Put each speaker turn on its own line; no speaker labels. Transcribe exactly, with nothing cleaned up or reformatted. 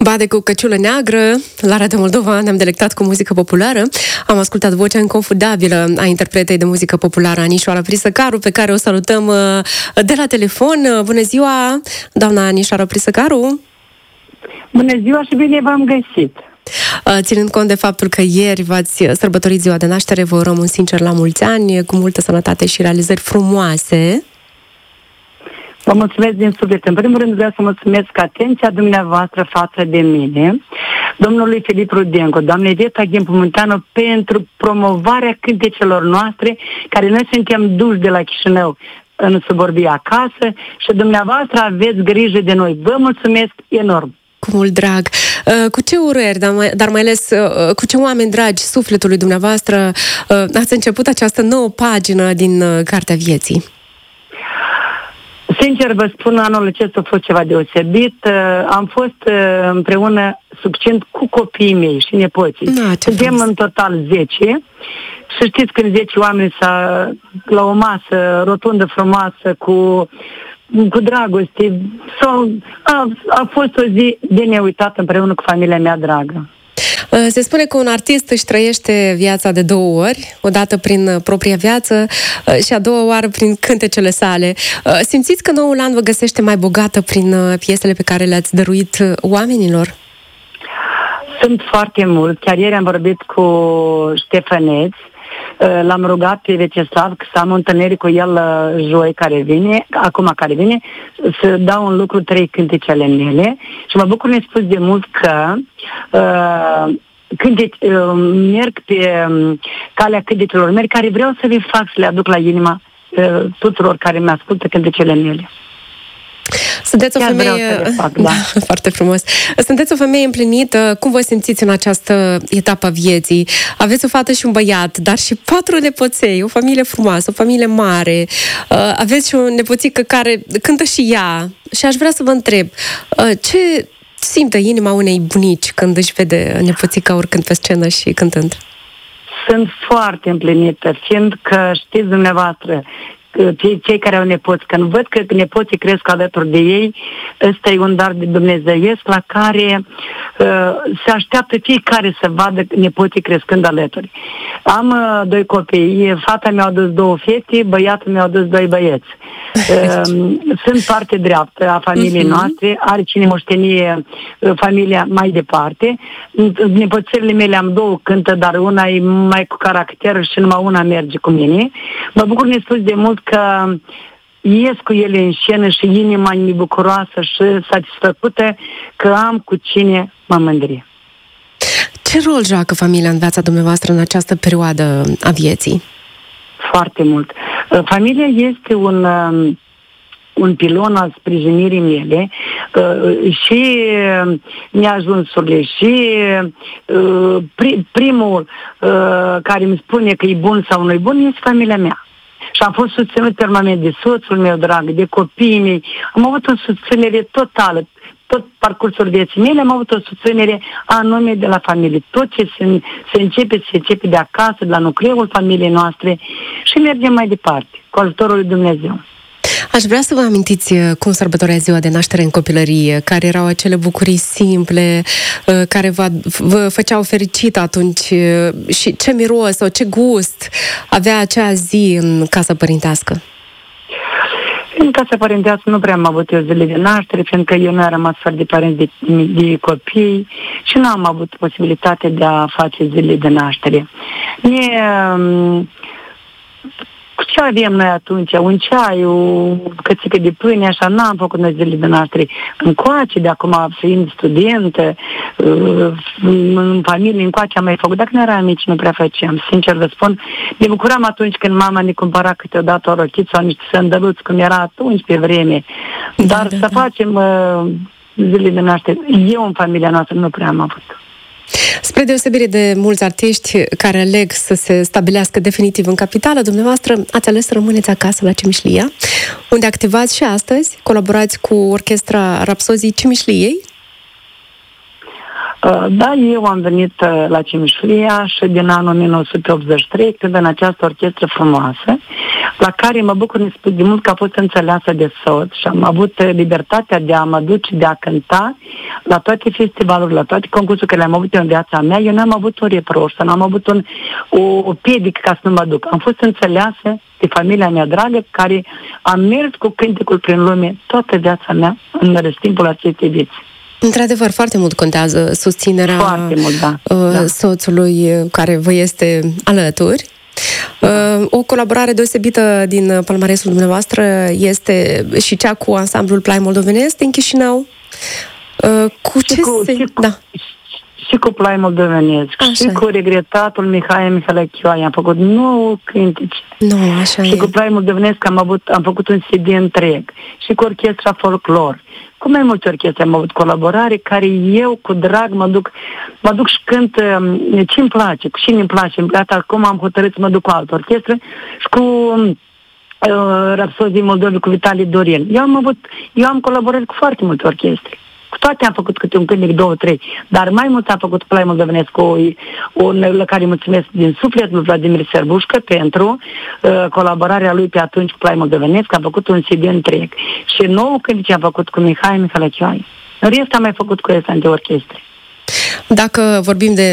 Bade cu căciulă neagră, la Radio Moldova ne-am delectat cu muzică populară. Am ascultat vocea inconfundabilă a interpretei de muzică populară Anișoara Prisăcaru, pe care o salutăm de la telefon. Bună ziua, doamna Anișoara Prisăcaru!
Bună ziua și bine v-am găsit!
Ținând cont de faptul că ieri v-ați sărbătorit ziua de naștere, vă urăm un sincer la mulți ani, cu multă sănătate și realizări frumoase.
Vă mulțumesc din suflet. În primul rând vreau să mulțumesc atenția dumneavoastră față de mine, domnului Filip Rudencu, doamnei Veta Ghempumunteanu, pentru promovarea cântecelor noastre, care noi suntem duși de la Chișinău în suburbia acasă și dumneavoastră aveți grijă de noi. Vă mulțumesc enorm!
Cu mult drag. Cu ce urări, dar mai ales cu ce oameni dragi sufletului dumneavoastră ați început această nouă pagină din Cartea Vieții?
Sincer vă spun, anul acesta a fost ceva deosebit. Am fost împreună succint cu copiii mei și nepoții. Suntem în total zece. Și știți, când zece oameni s-a, la o masă rotundă frumoasă cu, cu dragoste, sau, a, a fost o zi de neuitat împreună cu familia mea dragă.
Se spune că un artist își trăiește viața de două ori, o dată prin propria viață și a doua oară prin cântecele sale. Simțiți că noul an vă găsește mai bogată prin piesele pe care le-ați dăruit oamenilor?
Sunt foarte mult. Chiar ieri am vorbit cu Ștefăneț. L-am rugat pe Veceslav să am o întâlnire cu el joi care vine, acum care vine, să dau în lucru trei cântecele mele și mă bucur nespus de mult că uh, cânteci, uh, merg pe um, calea cântecelor mele, care vreau să le fac, să le aduc la inima uh, tuturor care mi ascultă cântecele mele.
Sunteți o femeie...
Fac, da.
Da, foarte frumos. Sunteți o femeie împlinită. Cum vă simțiți în această etapă a vieții? Aveți o fată și un băiat, dar și patru nepoței, o familie frumoasă, o familie mare. Aveți și o nepoțică care cântă și ea. Și aș vrea să vă întreb, ce simte inima unei bunici când își vede nepoțica urcând pe scenă și cântând?
Sunt foarte împlinită, fiindcă știți dumneavoastră, cei care au nepoți, când văd că nepoții cresc alături de ei, ăsta e un dar de dumnezeiesc la care uh, se așteaptă fiecare să vadă nepoții crescând alături. Am uh, doi copii, fata mi-a adus două fete, băiatul mi-a adus doi băieți. Uh, sunt parte dreaptă a familiei noastre, are cine moștenie uh, familia mai departe. Nepoțelele mele am două cântă, dar una e mai cu caracter și numai una merge cu mine. Mă bucur nespus de mult că ies cu ele în scenă și inima mi-e bucuroasă și satisfăcută că am cu cine mă mândri.
Ce rol joacă familia în viața dumneavoastră în această perioadă a vieții?
Foarte mult. Familia este un, un pilon al sprijinirii mele și neajunsurile și primul care îmi spune că e bun sau nu e bun este familia mea. Și am fost susținut permanent de soțul meu drag, de copiii mei. Am avut o susținere totală. Tot parcursul vieții mele am avut o susținere anume de la familie. Tot ce se, se începe, se începe de acasă, de la nucleul familiei noastre și mergem mai departe, cu ajutorul lui Dumnezeu.
Aș vrea să vă amintiți cum sărbătorea ziua de naștere în copilărie, care erau acele bucurii simple, care vă, vă făceau fericit atunci și ce miros sau ce gust avea acea zi în casa părintească?
În casa părintească nu prea am avut eu zile de naștere, fiindcă eu nu am rămas fără de părinți de, de copii și nu am avut posibilitatea de a face zile de naștere. Mie, ce avem noi atunci? Un ceai, o cățică de pâine, așa, n-am făcut noi zile de naștere. Încoace, de acum, fiind studentă, în familie, încoace am mai făcut. Dacă nu eram mici, nu prea făceam. Sincer vă spun, ne bucuram atunci când mama ne cumpăra câteodată o rochiță sau niște sândăluți, cum era atunci pe vreme. Dar da, da, să da. facem uh, zile de naștere, eu în familia noastră nu prea am avut.
Spre deosebire de mulți artiști care aleg să se stabilească definitiv în capitală, dumneavoastră ați ales să rămâneți acasă la Cimișlia, unde activați și astăzi, colaborați cu orchestra Rapsozii Cimișliei.
Da, eu am venit la Cimișulia și din anul nouăsprezece optzeci și trei, când în această orchestră frumoasă, la care mă bucur de mult că a fost înțeleasă de soț și am avut libertatea de a mă duce, de a cânta la toate festivalurile, la toate concursurile care le-am avut în viața mea. Eu n-am avut o reproș, n-am avut un, o, o piedică ca să nu mă duc. Am fost înțeleasă de familia mea dragă, care am mers cu cântecul prin lume toată viața mea în răstimpul acestei vieți.
Într-adevăr, foarte mult contează susținerea
foarte mult, da,
uh,
da.
soțului care vă este alături. Uh, o colaborare deosebită din palmaresul dumneavoastră este și cea cu ansamblul Plai Moldovenesc din Chișinău. Uh, cu
și
ce
cu,
se...
și cu,
da.
și cu Plai Moldovenesc, așa. Și cu regretatul Mihai Mihalachioaia. Am făcut nouă cântece.
Nu, așa
și
e.
cu Plai Moldovenesc am, avut, am făcut un C D întreg. Și cu orchestra Folklor. Cu mai multe orchestre am avut colaborare, care eu cu drag mă duc, mă duc și cânt uh, ce-mi place, cu cine îmi place. Iată, acum am hotărât să mă duc cu altă orchestră și cu uh, Rapsodii Moldovei, cu Vitalie Dorin. Eu am avut, eu am colaborat cu foarte multe orchestre. Cu toate am făcut câte un cântec, două, trei, dar mai mult am făcut Plai Moldovenesc, un la care mulțumesc din suflet lui Vladimir Serbușcă pentru uh, colaborarea lui pe atunci cu Plai Moldovenesc. Am făcut un C D întreg. Și nouă cântece am făcut cu Mihai Mihalachioai. În rest am mai făcut cu Esante orchestre.
Dacă vorbim de